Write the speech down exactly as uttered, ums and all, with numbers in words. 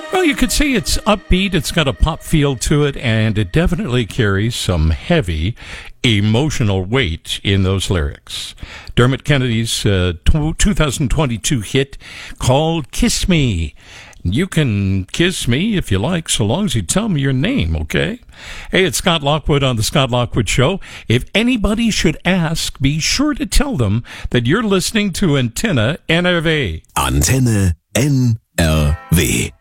Well, you could see it's upbeat, it's got a pop feel to it, and it definitely carries some heavy emotional weight in those lyrics. Dermot Kennedy's uh, two thousand twenty-two hit called Kiss Me. You can kiss me if you like, so long as you tell me your name, okay? Hey, it's Scott Lockwood on The Scott Lockwood Show. If anybody should ask, be sure to tell them that you're listening to Antenne N R W. Antenne N R W.